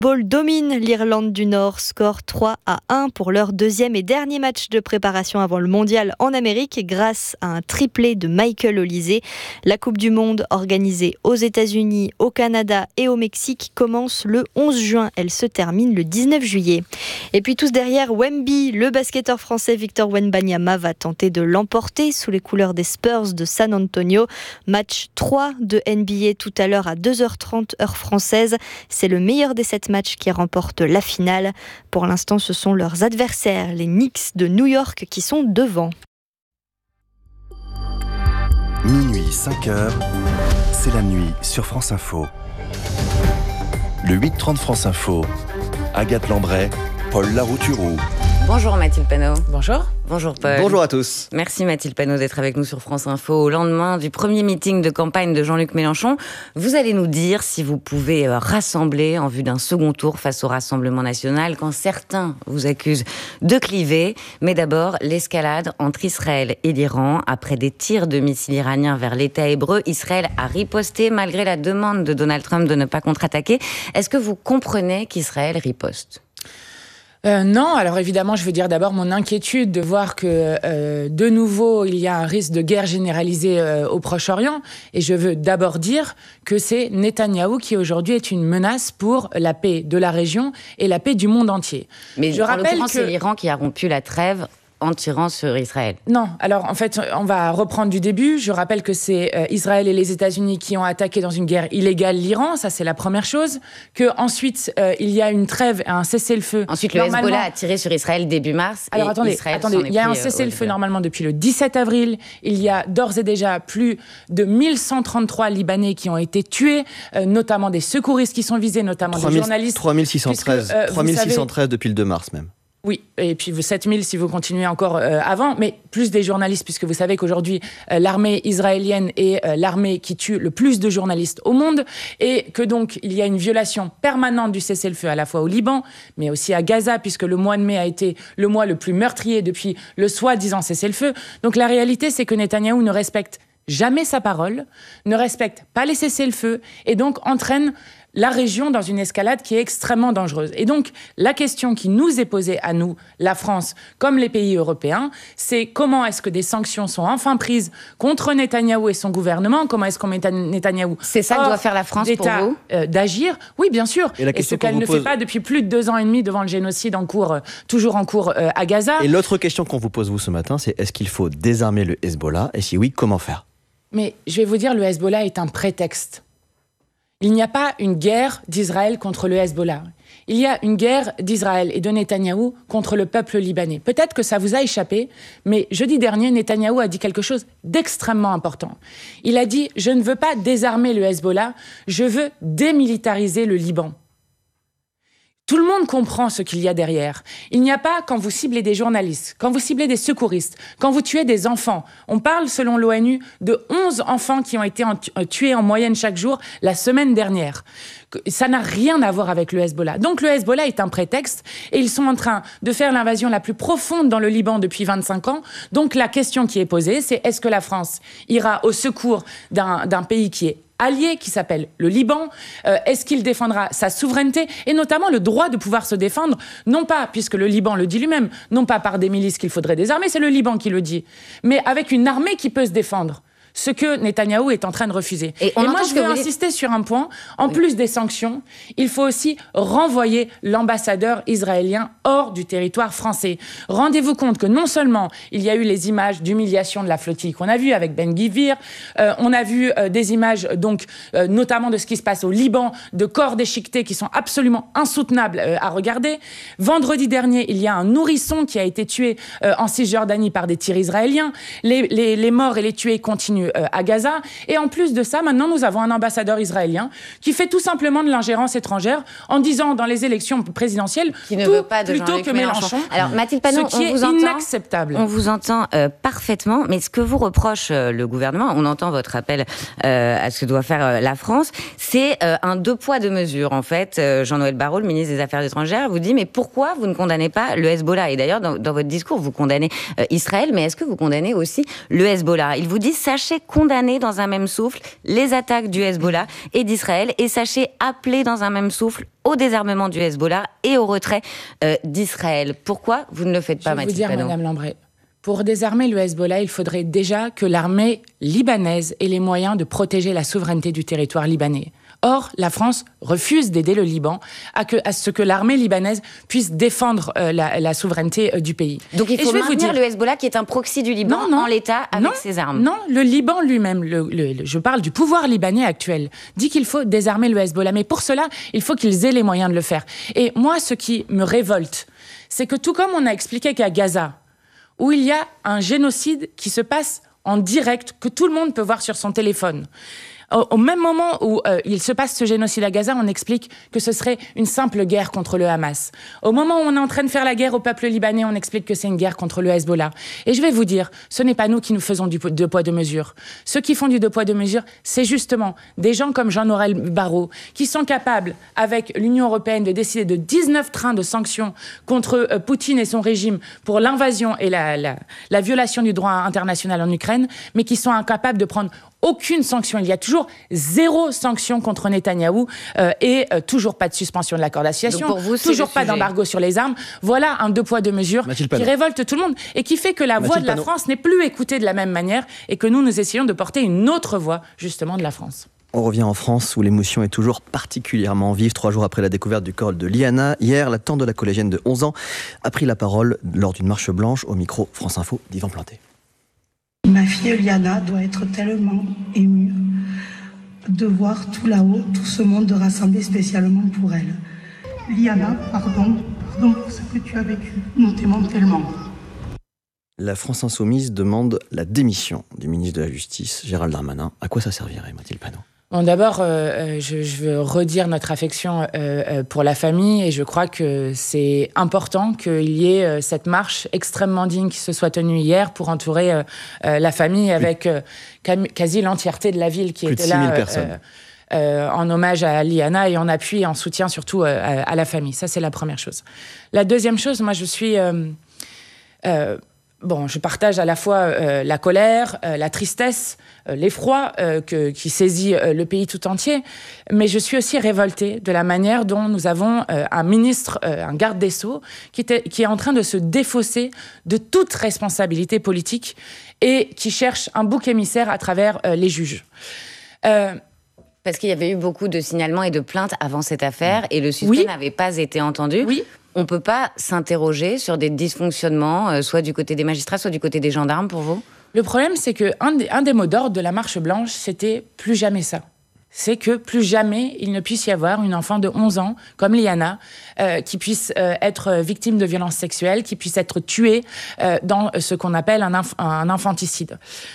Ball domine l'Irlande du Nord, score 3-1 pour leur deuxième et dernier match de préparation avant le mondial en Amérique grâce à un triplé de Michael Olise. La Coupe du Monde organisée aux États-Unis, au Canada et au Mexique commence le 11 juin. Elle se termine le 19 juillet. Et puis tous derrière Wemby, le basketteur français Victor Wembanyama va tenter de l'emporter sous les couleurs des Spurs de San Antonio. Match 3 de NBA tout à l'heure à 2h30 heure française. C'est le meilleur des 7 matchs qui remporte la finale. Pour l'instant, ce sont leurs adversaires, les Knicks de New York, qui sont devant. Minuit, 5h, c'est la nuit sur France Info. Le 8h30 France Info, Agathe Lambray, Paul Larouturou. Bonjour Mathilde Panot. Bonjour. Bonjour Paul. Bonjour à tous. Merci Mathilde Panot d'être avec nous sur France Info. Au lendemain du premier meeting de campagne de Jean-Luc Mélenchon, vous allez nous dire si vous pouvez rassembler en vue d'un second tour face au Rassemblement National quand certains vous accusent de cliver. Mais d'abord, l'escalade entre Israël et l'Iran. Après des tirs de missiles iraniens vers l'État hébreu, Israël a riposté malgré la demande de Donald Trump de ne pas contre-attaquer. Est-ce que vous comprenez qu'Israël riposte ? Non, alors évidemment, je veux dire d'abord mon inquiétude de voir que de nouveau il y a un risque de guerre généralisée au Proche-Orient. Et je veux d'abord dire que c'est Netanyahou qui aujourd'hui est une menace pour la paix de la région et la paix du monde entier. Mais je rappelle que c'est l'Iran qui a rompu la trêve en tirant sur Israël. Non, alors en fait, on va reprendre du début. Je rappelle que c'est Israël et les États-Unis qui ont attaqué dans une guerre illégale l'Iran, ça c'est la première chose. Que ensuite il y a une trêve, un cessez-le-feu. Ensuite, le Hezbollah a tiré sur Israël début mars. Alors attendez, il y a un cessez-le-feu normalement depuis le 17 avril. Il y a d'ores et déjà plus de 1133 Libanais qui ont été tués, notamment des secouristes qui sont visés, notamment des journalistes. 3613 depuis le 2 mars même. Oui, et puis 7000 si vous continuez encore avant, mais plus des journalistes, puisque vous savez qu'aujourd'hui, l'armée israélienne est l'armée qui tue le plus de journalistes au monde, et que donc il y a une violation permanente du cessez-le-feu à la fois au Liban, mais aussi à Gaza, puisque le mois de mai a été le mois le plus meurtrier depuis le soi-disant cessez-le-feu. Donc la réalité, c'est que Netanyahou ne respecte jamais sa parole, ne respecte pas les cessez-le-feu, et donc entraîne la région dans une escalade qui est extrêmement dangereuse. Et donc, la question qui nous est posée à nous, la France, comme les pays européens, c'est comment est-ce que des sanctions sont enfin prises contre Netanyahou et son gouvernement ? Comment est-ce qu'on met Netanyahou ? C'est ça que doit faire la France pour vous ? D'agir ? Oui, bien sûr. Et ce qu'elle ne fait pas depuis plus de 2 ans et demi devant le génocide toujours en cours à Gaza. Et l'autre question qu'on vous pose, vous, ce matin, c'est est-ce qu'il faut désarmer le Hezbollah ? Et si oui, comment faire ? Mais je vais vous dire, le Hezbollah est un prétexte. Il n'y a pas une guerre d'Israël contre le Hezbollah. Il y a une guerre d'Israël et de Netanyahou contre le peuple libanais. Peut-être que ça vous a échappé, mais jeudi dernier, Netanyahou a dit quelque chose d'extrêmement important. Il a dit « Je ne veux pas désarmer le Hezbollah, je veux démilitariser le Liban ». Tout le monde comprend ce qu'il y a derrière. Il n'y a pas, quand vous ciblez des journalistes, quand vous ciblez des secouristes, quand vous tuez des enfants. On parle, selon l'ONU, de 11 enfants qui ont été tués en moyenne chaque jour la semaine dernière. Ça n'a rien à voir avec le Hezbollah. Donc le Hezbollah est un prétexte et ils sont en train de faire l'invasion la plus profonde dans le Liban depuis 25 ans. Donc la question qui est posée, c'est est-ce que la France ira au secours d'un pays qui est allié, qui s'appelle le Liban? Est-ce qu'il défendra sa souveraineté et notamment le droit de pouvoir se défendre, non pas, puisque le Liban le dit lui-même, non pas par des milices qu'il faudrait désarmer, c'est le Liban qui le dit, mais avec une armée qui peut se défendre. Ce que Netanyahou est en train de refuser. Et moi, je veux insister sur un point. En plus des sanctions, il faut aussi renvoyer l'ambassadeur israélien hors du territoire français. Rendez-vous compte que non seulement il y a eu les images d'humiliation de la flottille qu'on a vues avec Ben Gvir, on a vu des images, donc, notamment de ce qui se passe au Liban, de corps déchiquetés qui sont absolument insoutenables à regarder. Vendredi dernier, il y a un nourrisson qui a été tué en Cisjordanie par des tirs israéliens. Les morts et les tués continuent à Gaza. Et en plus de ça, maintenant, nous avons un ambassadeur israélien qui fait tout simplement de l'ingérence étrangère en disant dans les élections présidentielles qui ne veut pas de plutôt Jean-Luc que Mélenchon. Alors, Mathilde Panot, ce qui est inacceptable. On vous entend parfaitement, mais ce que vous reproche le gouvernement, on entend votre appel à ce que doit faire la France, c'est un 2 poids 2 mesures. En fait, Jean-Noël Barrot, le ministre des Affaires étrangères, vous dit mais pourquoi vous ne condamnez pas le Hezbollah ? Et d'ailleurs, dans votre discours, vous condamnez Israël, mais est-ce que vous condamnez aussi le Hezbollah ? Il vous dit sachez sachez condamner dans un même souffle les attaques du Hezbollah et d'Israël, et sachez appeler dans un même souffle au désarmement du Hezbollah et au retrait d'Israël. Pourquoi vous ne le faites pas, Mathilde Panot ? Je vais vous dire, Madame Lambret, pour désarmer le Hezbollah, il faudrait déjà que l'armée libanaise ait les moyens de protéger la souveraineté du territoire libanais. Or, la France refuse d'aider le Liban à ce que l'armée libanaise puisse défendre la souveraineté du pays. Donc il faut maintenir le Hezbollah qui est un proxy du Liban en l'état avec ses armes. Non, le Liban lui-même, je parle du pouvoir libanais actuel, dit qu'il faut désarmer le Hezbollah. Mais pour cela, il faut qu'ils aient les moyens de le faire. Et moi, ce qui me révolte, c'est que tout comme on a expliqué qu'à Gaza, où il y a un génocide qui se passe en direct, que tout le monde peut voir sur son téléphone, au même moment où il se passe ce génocide à Gaza, on explique que ce serait une simple guerre contre le Hamas. Au moment où on est en train de faire la guerre au peuple libanais, on explique que c'est une guerre contre le Hezbollah. Et je vais vous dire, ce n'est pas nous qui nous faisons du deux poids, deux mesures. Ceux qui font du deux poids, deux mesures, c'est justement des gens comme Jean-Noël Barrot, qui sont capables, avec l'Union européenne, de décider de 19 trains de sanctions contre Poutine et son régime pour l'invasion et la violation du droit international en Ukraine, mais qui sont incapables de prendre aucune sanction. Il y a toujours 0 sanction contre Netanyahou et toujours pas de suspension de l'accord d'association, toujours pas d'embargo sur les armes. Voilà un deux poids, deux mesures qui révolte tout le monde et qui fait que la voix de la France n'est plus écoutée de la même manière et que nous essayons de porter une autre voix, justement, de la France. On revient en France où l'émotion est toujours particulièrement vive. 3 jours après la découverte du corps de Liana, hier, la tante de la collégienne de 11 ans a pris la parole lors d'une marche blanche au micro France Info d'Yvan Planté. Ma fille Liana doit être tellement émue de voir tout là-haut, tout ce monde rassemblé spécialement pour elle. Liana, pardon pour ce que tu as vécu. Nous t'aimons tellement. La France Insoumise demande la démission du ministre de la Justice, Gérald Darmanin. À quoi ça servirait, Mathilde Panot ? Bon, d'abord, je veux redire notre affection pour la famille et je crois que c'est important qu'il y ait cette marche extrêmement digne qui se soit tenue hier pour entourer la famille avec quasi l'entièreté de la ville qui était là. Plus de 6 000 personnes. En hommage à Liana et en appui et en soutien surtout à la famille. Ça, c'est la première chose. La deuxième chose, moi, je suis... je partage à la fois la colère, la tristesse, l'effroi qui saisit le pays tout entier, mais je suis aussi révoltée de la manière dont nous avons un ministre, un garde des Sceaux, qui est en train de se défausser de toute responsabilité politique et qui cherche un bouc émissaire à travers les juges. Parce qu'il y avait eu beaucoup de signalements et de plaintes avant cette affaire et le suspect n'avait pas été entendu. Oui. On ne peut pas s'interroger sur des dysfonctionnements, soit du côté des magistrats, soit du côté des gendarmes, pour vous ? Le problème, c'est qu'un des mots d'ordre de la marche blanche, c'était « plus jamais ça ». C'est que plus jamais il ne puisse y avoir une enfant de 11 ans, comme Liana, qui puisse être victime de violences sexuelles, qui puisse être tuée dans ce qu'on appelle un infanticide.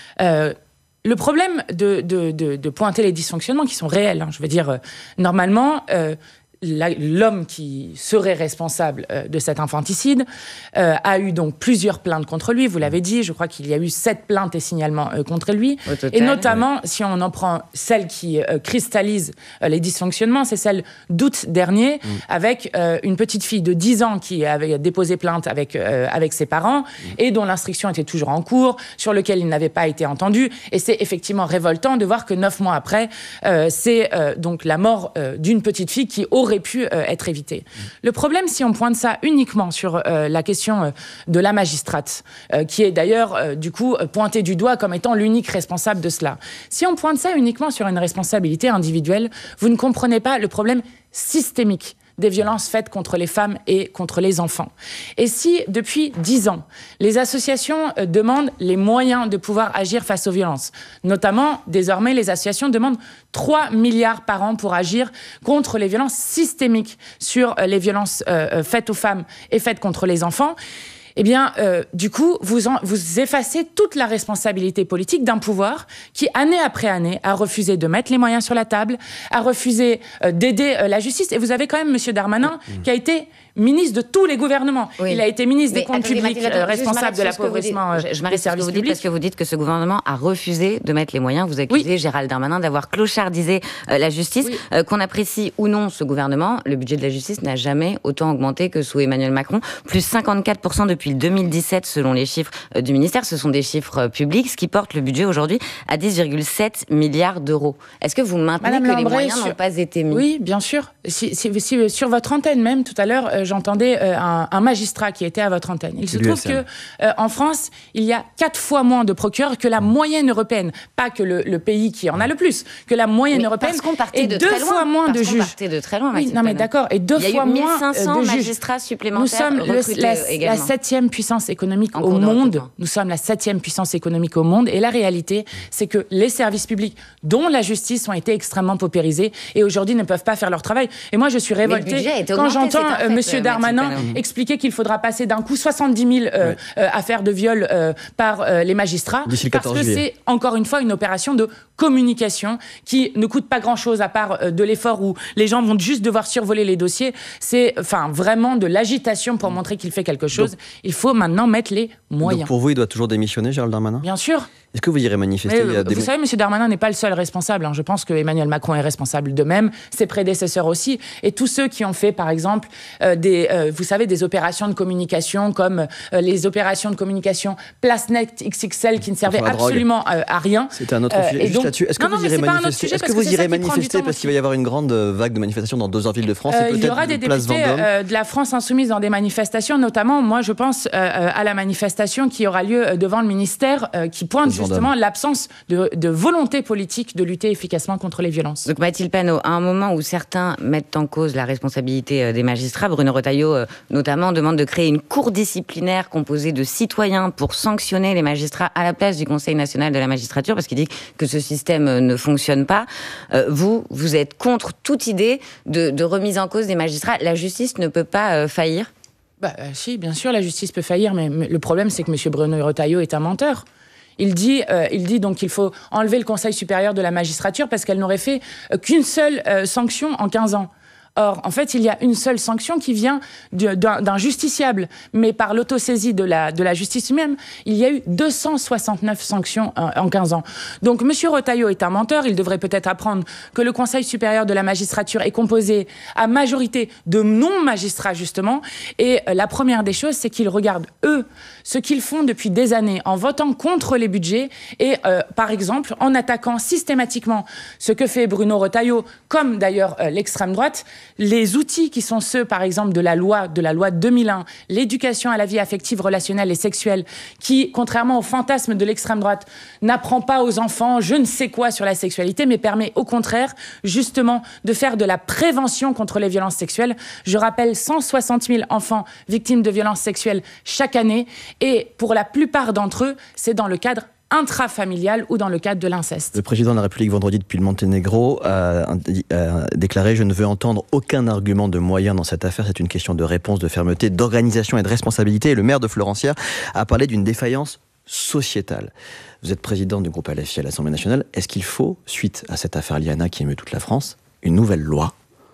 Le problème de pointer les dysfonctionnements qui sont réels, je veux dire, normalement... l'homme qui serait responsable de cet infanticide a eu donc plusieurs plaintes contre lui, vous l'avez dit, je crois qu'il y a eu 7 plaintes et signalements contre lui. Au total, et notamment, si on en prend celle qui cristallise les dysfonctionnements, c'est celle d'août dernier, avec une petite fille de 10 ans qui avait déposé plainte avec ses parents, et dont l'instruction était toujours en cours, sur lequel il n'avait pas été entendu. Et c'est effectivement révoltant de voir que 9 mois après, c'est donc la mort d'une petite fille qui aurait pu être évité. Le problème, si on pointe ça uniquement sur la question de la magistrate, qui est d'ailleurs, du coup, pointée du doigt comme étant l'unique responsable de cela. Si on pointe ça uniquement sur une responsabilité individuelle, vous ne comprenez pas le problème systémique des violences faites contre les femmes et contre les enfants. Et si, depuis 10 ans, les associations demandent les moyens de pouvoir agir face aux violences, notamment, désormais, les associations demandent 3 milliards par an pour agir contre les violences systémiques sur les violences faites aux femmes et faites contre les enfants, eh bien, du coup, vous effacez toute la responsabilité politique d'un pouvoir qui, année après année, a refusé de mettre les moyens sur la table, a refusé d'aider la justice. Et vous avez quand même M. Darmanin qui a été ministre de tous les gouvernements. Oui. Il a été ministre des comptes publics, responsable de l'appauvrissement des services publics. Parce que vous dites que ce gouvernement a refusé de mettre les moyens. Vous accusez Gérald Darmanin d'avoir clochardisé la justice. Qu'on apprécie ou non ce gouvernement, le budget de la justice n'a jamais autant augmenté que sous Emmanuel Macron, plus 54% depuis depuis 2017 selon les chiffres du ministère. Ce sont des chiffres publics, ce qui porte le budget aujourd'hui à 10,7 milliards d'euros. Est-ce que vous maintenez que les moyens n'ont pas été mis ? Oui, bien sûr. Si sur votre antenne même, tout à l'heure, j'entendais un magistrat qui était à votre antenne. Il se trouve que en France, il y a 4 fois moins de procureurs que la moyenne européenne. Pas que le pays qui en a le plus, que la moyenne européenne. Parce qu'on partait et de 2 très loin. fois moins de juges. On partait de très loin, oui, non mais d'accord. Et 2 fois moins de juges. Il y a eu 1500 magistrats supplémentaires recrutés également. La 7e puissance économique au monde. Nous sommes la 7e puissance économique au monde. Et la réalité, c'est que les services publics, dont la justice, ont été extrêmement paupérisés et aujourd'hui ne peuvent pas faire leur travail. Et moi, je suis révoltée quand j'entends M. Darmanin expliquer qu'il faudra passer d'un coup 70 000 affaires de viol par les magistrats. Parce que c'est, encore une fois, une opération de communication qui ne coûte pas grand-chose à part de l'effort où les gens vont juste devoir survoler les dossiers. C'est vraiment de l'agitation pour montrer qu'il fait quelque chose. Donc, il faut maintenant mettre les moyens. Donc pour vous, il doit toujours démissionner, Gérald Darmanin ? Bien sûr. Est-ce que vous irez manifester ? Vous savez, M. Darmanin n'est pas le seul responsable. Je pense que Emmanuel Macron est responsable de même, ses prédécesseurs aussi. Et tous ceux qui ont fait, par exemple, vous savez, des opérations de communication comme les opérations de communication PlaceNet XXL qui ne servaient absolument à rien. C'est un autre sujet. Juste là-dessus, est-ce que vous irez manifester ? Est-ce que vous irez manifester parce qu'il va y avoir une grande vague de manifestations dans 2 villes de France et il y aura des députés de la France insoumise dans des manifestations, notamment, moi, je pense à la manifestation qui aura lieu devant le ministère, qui pointe justement l'absence de volonté politique de lutter efficacement contre les violences. Donc Mathilde Panot, à un moment où certains mettent en cause la responsabilité des magistrats, Bruno Retailleau notamment demande de créer une cour disciplinaire composée de citoyens pour sanctionner les magistrats à la place du Conseil national de la magistrature, parce qu'il dit que ce système ne fonctionne pas. Vous êtes contre toute idée de remise en cause des magistrats. La justice ne peut pas faillir ? Si, bien sûr, la justice peut faillir, mais le problème, c'est que M. Bruno Retailleau est un menteur. Il dit donc qu'il faut enlever le Conseil supérieur de la magistrature parce qu'elle n'aurait fait qu'une seule sanction en 15 ans. Or, en fait, il y a une seule sanction qui vient d'un justiciable. Mais par l'autosaisie de la justice même, il y a eu 269 sanctions en 15 ans. Donc, M. Retailleau est un menteur. Il devrait peut-être apprendre que le Conseil supérieur de la magistrature est composé à majorité de non-magistrats, justement. Et la première des choses, c'est qu'ils regardent, eux, ce qu'ils font depuis des années en votant contre les budgets et, par exemple, en attaquant systématiquement ce que fait Bruno Retailleau, comme d'ailleurs l'extrême droite, les outils qui sont ceux, par exemple, de la loi de 2001, l'éducation à la vie affective, relationnelle et sexuelle, qui, contrairement au fantasme de l'extrême droite, n'apprend pas aux enfants je ne sais quoi sur la sexualité, mais permet au contraire, justement, de faire de la prévention contre les violences sexuelles. Je rappelle 160 000 enfants victimes de violences sexuelles chaque année, et pour la plupart d'entre eux, c'est dans le cadre intrafamilial ou dans le cadre de l'inceste. Le président de la République, vendredi, depuis le Monténégro, a déclaré « Je ne veux entendre aucun argument de moyens dans cette affaire. C'est une question de réponse, de fermeté, d'organisation et de responsabilité. » Et le maire de Florencières a parlé d'une défaillance sociétale. Vous êtes président du groupe LFI à l'Assemblée nationale. Est-ce qu'il faut, suite à cette affaire Liana qui émeut toute la France, une nouvelle loi ?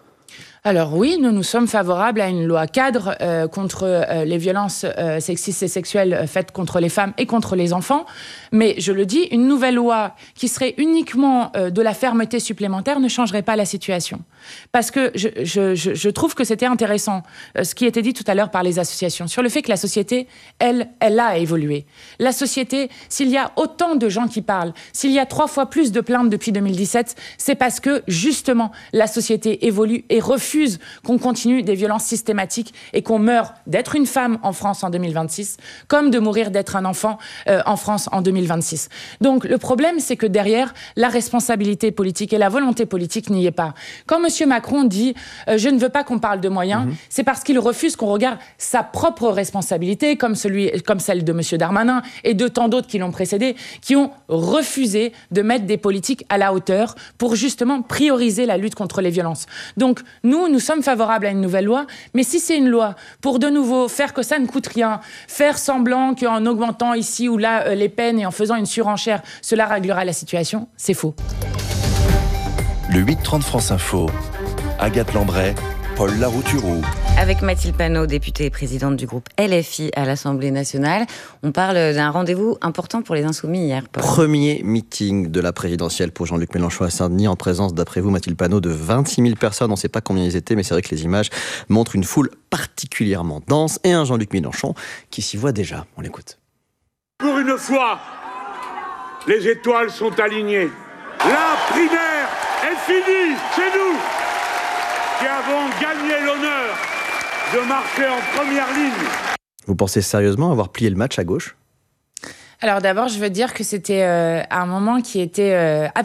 Alors oui, nous sommes favorables à une loi cadre contre les violences sexistes et sexuelles faites contre les femmes et contre les enfants. Mais je le dis, une nouvelle loi qui serait uniquement de la fermeté supplémentaire ne changerait pas la situation. Parce que je trouve que c'était intéressant ce qui était dit tout à l'heure par les associations sur le fait que la société, elle a évolué. La société, s'il y a autant de gens qui parlent, s'il y a 3 fois plus de plaintes depuis 2017, c'est parce que justement la société évolue et refuse qu'on continue des violences systématiques et qu'on meurt d'être une femme en France en 2026, comme de mourir d'être un enfant en France en 2026. Donc le problème, c'est que derrière, la responsabilité politique et la volonté politique n'y est pas. Quand M. Macron dit « je ne veux pas qu'on parle de moyens », c'est parce qu'il refuse qu'on regarde sa propre responsabilité, comme celle de M. Darmanin et de tant d'autres qui l'ont précédé, qui ont refusé de mettre des politiques à la hauteur pour justement prioriser la lutte contre les violences. Donc nous sommes favorables à une nouvelle loi, mais si c'est une loi pour de nouveau faire que ça ne coûte rien, faire semblant qu'en augmentant ici ou là les peines et en faisant une surenchère, cela réglera la situation, c'est faux. Le 8-30 France Info, Agathe Lambray, Paul Larouturou. Avec Mathilde Panot, députée et présidente du groupe LFI à l'Assemblée nationale. On parle d'un rendez-vous important pour les Insoumis hier, Paul. Premier meeting de la présidentielle pour Jean-Luc Mélenchon à Saint-Denis, en présence, d'après vous, Mathilde Panot, de 26 000 personnes. On ne sait pas combien ils étaient, mais c'est vrai que les images montrent une foule particulièrement dense et un Jean-Luc Mélenchon qui s'y voit déjà. On l'écoute. Pour une fois, les étoiles sont alignées. La primaire est finie, c'est nous qui avons gagné l'honneur de marcher en première ligne. Vous pensez sérieusement avoir plié le match à gauche ? Alors d'abord, je veux dire que c'était un moment qui était